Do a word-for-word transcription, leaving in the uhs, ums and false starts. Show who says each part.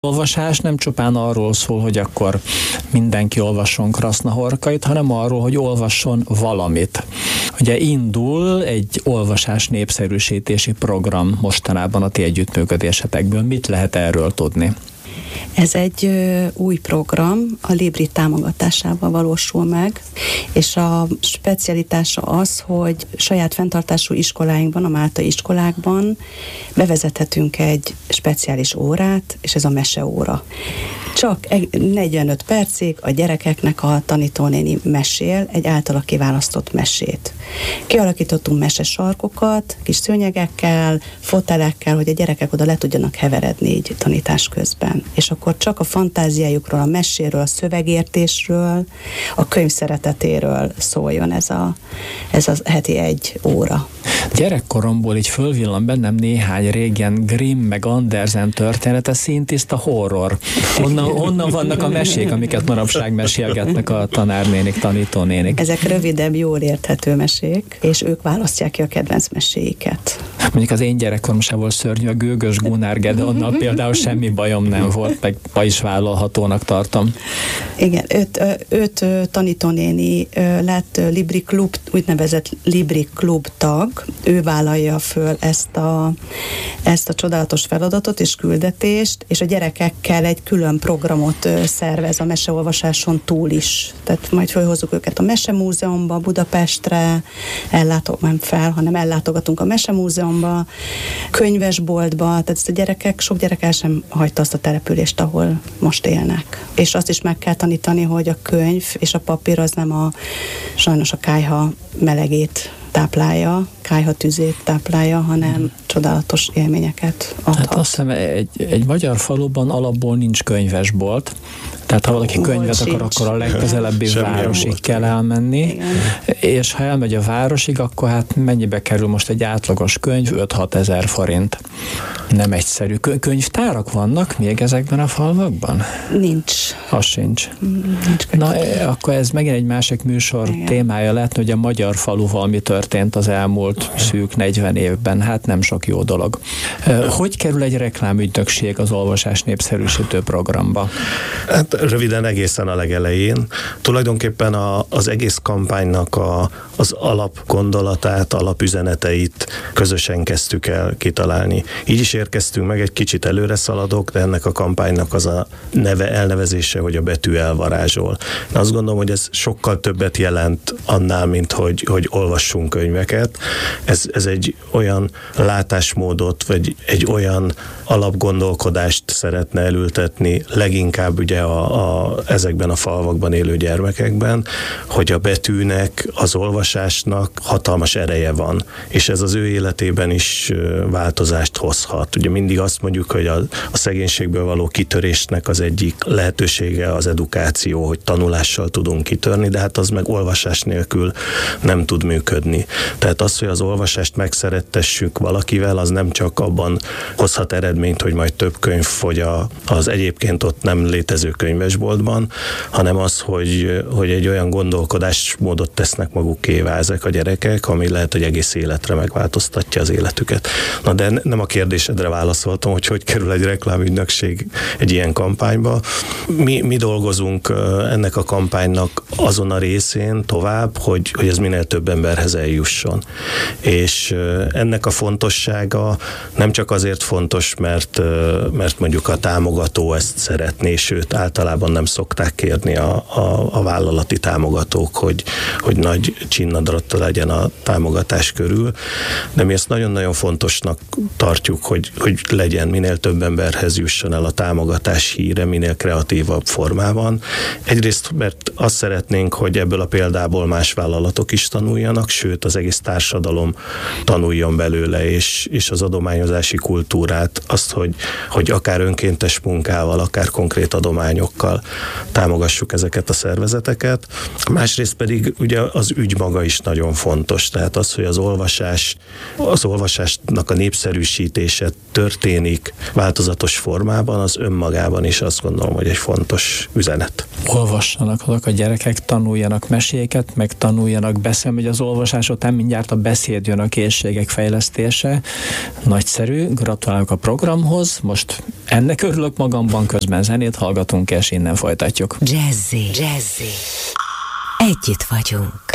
Speaker 1: Olvasás nem csupán arról szól, hogy akkor mindenki olvasson Kraszna Horkait, hanem arról, hogy olvasson valamit. Ugye indul egy olvasás népszerűsítési program mostanában a ti együttműködésetekből. Mit lehet erről tudni?
Speaker 2: Ez egy ö, új program, a Libri támogatásával valósul meg, és a specialitása az, hogy saját fenntartású iskoláinkban, a máltai iskolákban bevezethetünk egy speciális órát, és ez a meseóra. Csak negyvenöt percig a gyerekeknek a tanítónéni mesél egy általa kiválasztott mesét. Kialakítottunk mesesarkokat, kis szőnyegekkel, fotelekkel, hogy a gyerekek oda le tudjanak heveredni így tanítás közben. És akkor csak a fantáziájukról, a meséről, a szövegértésről, a könyv szeretetéről szóljon ez a, ez a heti egy óra.
Speaker 1: Gyerekkoromból így fölvillan bennem néhány régen Grimm meg Andersen története, szintiszta horror. Onnan, onnan vannak a mesék, amiket manapság mesélgetnek a tanárnénik, tanítónénik.
Speaker 2: Ezek rövidebb, jól érthető mesék, és ők választják ki a kedvenc meséiket.
Speaker 1: Mondjuk az én gyerekkorom sem volt szörnyű, a Gőgös Gunár Gedeonnal például semmi bajom nem volt, meg ma is vállalhatónak tartom.
Speaker 2: Igen, öt, öt tanítónéni lett Libri Klub, úgynevezett Libri Klub tag, ő vállalja föl ezt a, ezt a csodálatos feladatot és küldetést, és a gyerekekkel egy külön programot szervez a meseolvasáson túl is. Tehát majd felhozzuk őket a Mesemúzeumba, Budapestre, ellátok, nem fel, hanem ellátogatunk a Mesemúzeumba, könyvesboltba, tehát ezt a gyerekek, sok gyerek el sem hagyta azt a települést, ahol most élnek. És azt is meg kell tanítani, hogy a könyv és a papír az nem a, sajnos a kályha melegét táplálja, kályha tüzét táplálja, hanem hmm. csodálatos élményeket adhat.
Speaker 1: Hát azt hiszem, egy, egy magyar faluban alapból nincs könyvesbolt, tehát ha valaki könyvet akar, sincs. Akkor a legközelebbi városig kell elmenni, igen. És ha elmegy a városig, akkor hát mennyibe kerül most egy átlagos könyv? öt-hat ezer forint. Nem egyszerű. Könyvtárak vannak még ezekben a falvakban?
Speaker 2: Nincs.
Speaker 1: Az sincs.
Speaker 2: Nincs.
Speaker 1: Na, akkor ez megint egy másik műsor igen. témája lett, hogy a magyar faluval mi történt az elmúlt szűk negyven évben. Hát nem sok jó dolog. Hogy kerül egy reklámügynökség az olvasás népszerűsítő programba?
Speaker 3: Hát röviden egészen a legelején. Tulajdonképpen a, az egész kampánynak a, az alapgondolatát, alapüzeneteit közösen kezdtük el kitalálni. Így is érkeztünk meg, egy kicsit előre szaladok, de ennek a kampánynak az a neve, elnevezése, hogy a betű elvarázsol. Én azt gondolom, hogy ez sokkal többet jelent annál, mint hogy, hogy olvassunk könyveket. Ez, ez egy olyan látásmódot, vagy egy olyan alapgondolkodást szeretne elültetni, leginkább ugye a, a, ezekben a falvakban élő gyermekekben, hogy a betűnek, az olvasásnak hatalmas ereje van, és ez az ő életében is változást hozhat. Ugye mindig azt mondjuk, hogy a, a szegénységből való kitörésnek az egyik lehetősége az edukáció, hogy tanulással tudunk kitörni, de hát az meg olvasás nélkül nem tud működni. Tehát az, hogy az olvasást megszerettessük valakivel, az nem csak abban hozhat eredményt, hogy majd több könyv fogy a, az egyébként ott nem létező könyvesboltban, hanem az, hogy, hogy egy olyan gondolkodásmódot tesznek magukévá ezek a gyerekek, ami lehet, hogy egész életre megváltoztatja az életüket. Na de nem a kérdésedre válaszoltam, hogy hogy kerül egy reklámügynökség egy ilyen kampányba. Mi, mi dolgozunk ennek a kampánynak azon a részén tovább, hogy, hogy ez minél több emberhez eljusson. És ennek a fontossága nem csak azért fontos, mert, mert mondjuk a támogató ezt szeretné, sőt általában nem szokták kérni a, a, a vállalati támogatók, hogy, hogy nagy csinnadrotta legyen a támogatás körül, de mi ezt nagyon-nagyon fontosnak tartjuk, hogy, hogy legyen, minél több emberhez jusson el a támogatás híre, minél kreatívabb formában. Egyrészt, mert azt szeretnénk, hogy ebből a példából más vállalatok is tanuljanak, sőt az egész társadalom tanuljon belőle, és, és az adományozási kultúrát, azt, hogy, hogy akár önkéntes munkával, akár konkrét adományokkal támogassuk ezeket a szervezeteket. Másrészt pedig ugye az ügy maga is nagyon fontos, tehát az, hogy az olvasás, az olvasásnak a népszerűsítése történik változatos formában, az önmagában is azt gondolom, hogy egy fontos üzenet.
Speaker 1: Olvassanak azok a gyerekek, tanuljanak meséket, meg tanuljanak beszélni, hogy az olvasás után mindjárt a beszéd jön, a készségek fejlesztése. Nagyszerű, gratulálok a programhoz, most ennek örülök magamban, közben zenét hallgatunk, és innen folytatjuk.
Speaker 4: Jazzy, Jazzy. Együtt vagyunk.